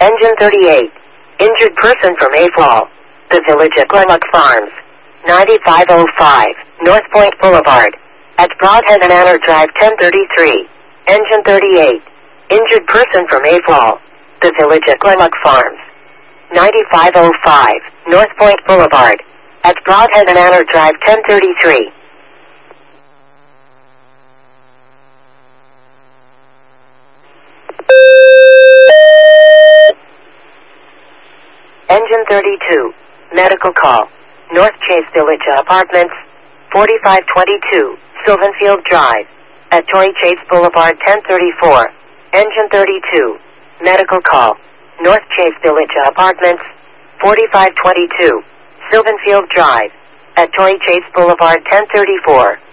Engine 38. Injured person from Mayfall. The Village at Glenmuck Farms. 9505, North Point Boulevard. At Broadhead and Anner Drive 1033. Engine 38. Injured person from Mayfall. The Village at Glenmuck Farms. 9505, North Point Boulevard. At Broadhead and Anner Drive 1033. Engine 32, medical call. North Chase Village Apartments, 4522, Sylvanfield Drive. At Torrey Chase Boulevard 1034. Engine 32, medical call. North Chase Village Apartments, 4522, Sylvanfield Drive. At Torrey Chase Boulevard 1034.